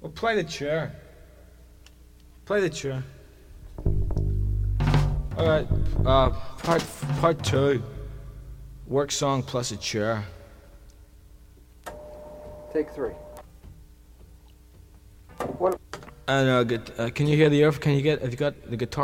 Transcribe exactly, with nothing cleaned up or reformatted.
Well, play the chair. Play the chair. All right. Uh, part part two. Work song plus a chair. Take three. What? And uh, get, uh, can you hear the earth? Can you get? Have you got the guitar?